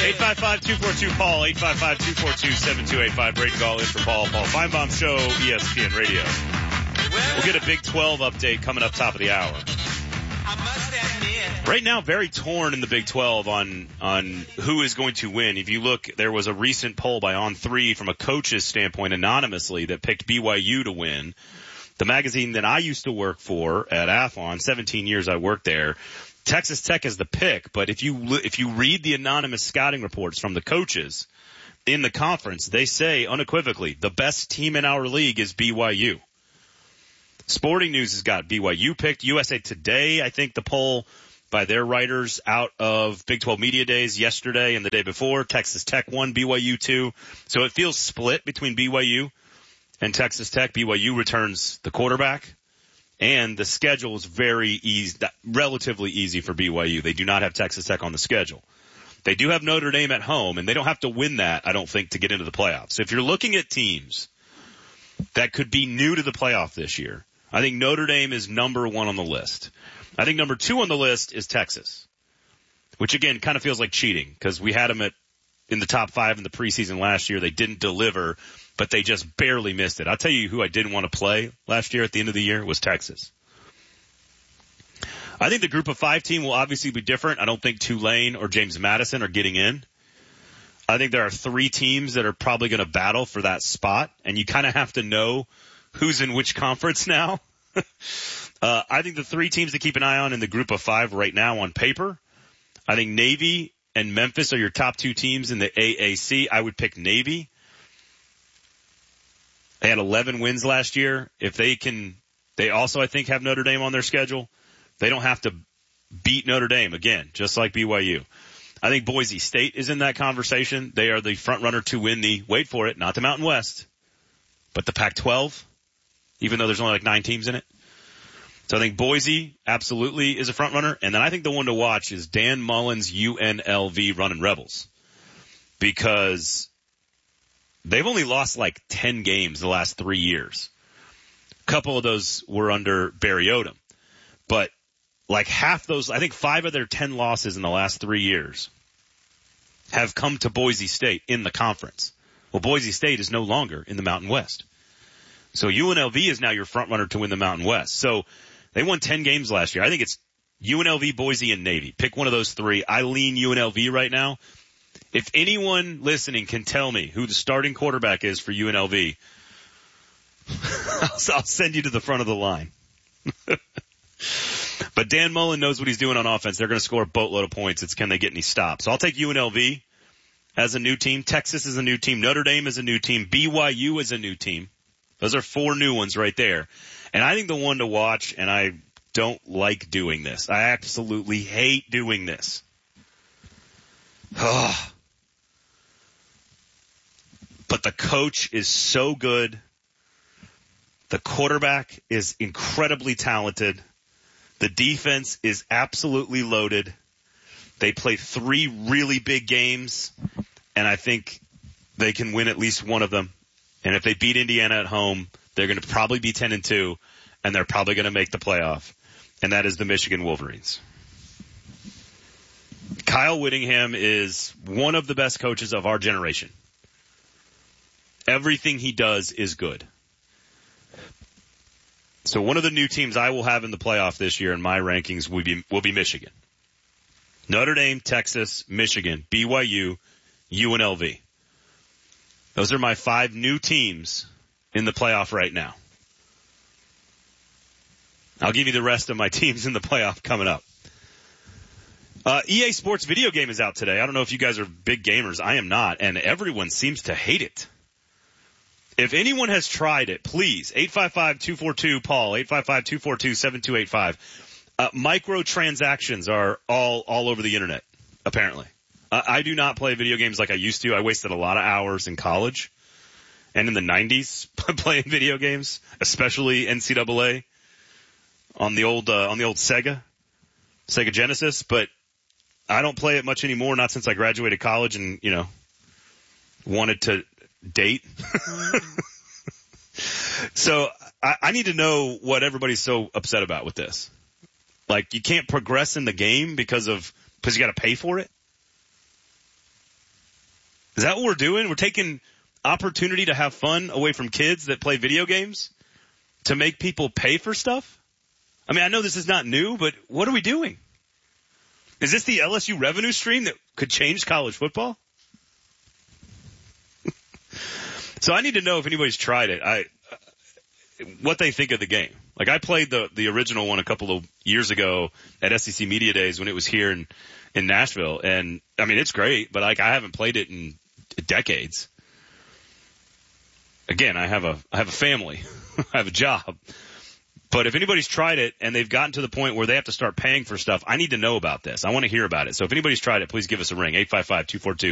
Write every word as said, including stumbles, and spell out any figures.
eight five five, two four two, Paul, eight five five, two four two, seven two eight five. Brady Gall in for Paul. Paul Feinbaum Show, E S P N Radio. We'll get a Big twelve update coming up top of the hour. Right now, very torn in the Big twelve on on who is going to win. If you look, there was a recent poll by On three from a coach's standpoint anonymously that picked B Y U to win. The magazine that I used to work for at Athlon, seventeen years I worked there, Texas Tech is the pick, but if you if you read the anonymous scouting reports from the coaches in the conference, they say unequivocally the best team in our league is B Y U. Sporting News has got B Y U picked. U S A Today, I think the poll by their writers out of Big twelve Media Days yesterday and the day before, Texas Tech won, B Y U two. So it feels split between B Y U and Texas Tech. B Y U returns the quarterback. And the schedule is very easy, relatively easy for B Y U. They do not have Texas Tech on the schedule. They do have Notre Dame at home, and they don't have to win that, I don't think, to get into the playoffs. If you're looking at teams that could be new to the playoff this year, I think Notre Dame is number one on the list. I think number two on the list is Texas, which, again, kind of feels like cheating because we had them at in the top five in the preseason last year. They didn't deliver, but they just barely missed it. I'll tell you who I didn't want to play last year at the end of the year was Texas. I think the group of five team will obviously be different. I don't think Tulane or James Madison are getting in. I think there are three teams that are probably going to battle for that spot, and you kind of have to know who's in which conference now. uh, I think the three teams to keep an eye on in the group of five right now on paper, I think Navy and Memphis are your top two teams in the A A C. I would pick Navy. They had eleven wins last year. If they can, they also, I think, have Notre Dame on their schedule. They don't have to beat Notre Dame again, just like B Y U. I think Boise State is in that conversation. They are the front runner to win the, wait for it, not the Mountain West, but the Pac twelve, even though there's only like nine teams in it. So I think Boise absolutely is a front runner. And then I think the one to watch is Dan Mullen's U N L V running Rebels, because they've only lost like ten games the last three years. A couple of those were under Barry Odom. But like half those, I think five of their ten losses in the last three years have come to Boise State in the conference. Well, Boise State is no longer in the Mountain West. So U N L V is now your front runner to win the Mountain West. So they won ten games last year. I think it's U N L V, Boise, and Navy. Pick one of those three. I lean U N L V right now. If anyone listening can tell me who the starting quarterback is for U N L V, I'll, I'll send you to the front of the line. But Dan Mullen knows what he's doing on offense. They're going to score a boatload of points. It's can they get any stops. So I'll take U N L V as a new team. Texas is a new team. Notre Dame is a new team. B Y U is a new team. Those are four new ones right there. And I think the one to watch, and I don't like doing this. I absolutely hate doing this. Oh. But the coach is so good. The quarterback is incredibly talented. The defense is absolutely loaded. They play three really big games, and I think they can win at least one of them. And if they beat Indiana at home, they're going to probably be ten and two, and they're probably going to make the playoff. And that is the Michigan Wolverines. Kyle Whittingham is one of the best coaches of our generation. Everything he does is good. So one of the new teams I will have in the playoff this year in my rankings will be, will be Michigan. Notre Dame, Texas, Michigan, B Y U, U N L V. Those are my five new teams in the playoff right now. I'll give you the rest of my teams in the playoff coming up. Uh, E A Sports video game is out today. I don't know if you guys are big gamers. I am not, and everyone seems to hate it. If anyone has tried it, please, eight five five, two four two, Paul, eight five five, two four two, seven two eight five. Uh, microtransactions are all, all over the internet, apparently. Uh, I do not play video games like I used to. I wasted a lot of hours in college and in the nineties playing video games, especially N C double A on the old, uh, on the old Sega, Sega Genesis, but I don't play it much anymore, not since I graduated college and, you know, wanted to date. So I, I need to know what everybody's so upset about with this. Like, you can't progress in the game because of, because you got to pay for it. Is that what we're doing? We're taking opportunity to have fun away from kids that play video games to make people pay for stuff? I mean, I know this is not new, but what are we doing? Is this the L S U revenue stream that could change college football? So I need to know if anybody's tried it. I, what they think of the game. Like I played the, the original one a couple of years ago at S E C Media Days when it was here in, in Nashville. And I mean, it's great, but like I haven't played it in decades. Again, I have a, I have a family. I have a job. But if anybody's tried it and they've gotten to the point where they have to start paying for stuff, I need to know about this. I want to hear about it. So if anybody's tried it, please give us a ring. eight five five, two four two